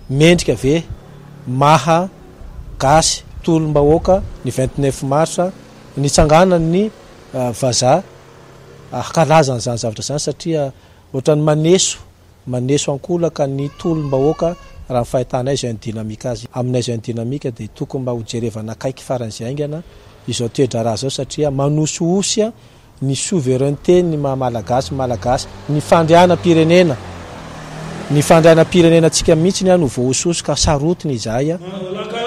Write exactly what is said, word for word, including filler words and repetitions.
mendrika ve maha gasy tolom-bahoaka ny vingt-neuf mars nitsangana ny uh, vaza akalazany zany zavatra zany satria ohatrany maneso maneso ankolaka ny tolom-bahoaka raha fahitanay zay ny dinamika azy aminay zay ny dinamika de tokony mba hojerevana akaiky faran'izay aingana izao toedra raha zao satria manosoosya ny souveraineté ny mahamalagasy malagasy ny fandriana-pirenena ny fandriana-pirenena tsika mihitsy ny ano voahososo ka sarotiny izay a